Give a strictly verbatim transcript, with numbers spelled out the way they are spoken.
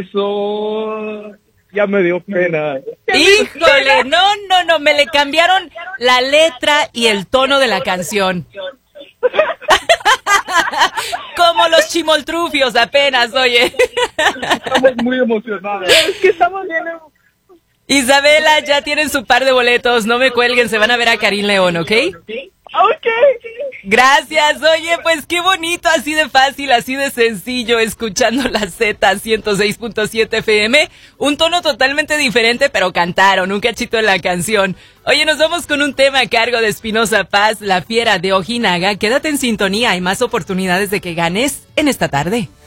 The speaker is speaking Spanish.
Eso ya me dio pena. Híjole, no, no, no, me le cambiaron la letra y el tono de la canción. Como los chimoltrufios apenas, oye. Estamos muy emocionados. Es que estamos bien emocionados. Isabela, ya tienen su par de boletos, no me cuelguen, se van a ver a Karim León, ¿ok? Ok. Gracias, oye, pues qué bonito, así de fácil, así de sencillo, escuchando la Z ciento seis punto siete F M, un tono totalmente diferente, pero cantaron un cachito de la canción. Oye, nos vamos con un tema a cargo de Espinosa Paz, La Fiera de Ojinaga. Quédate en sintonía, hay más oportunidades de que ganes en esta tarde.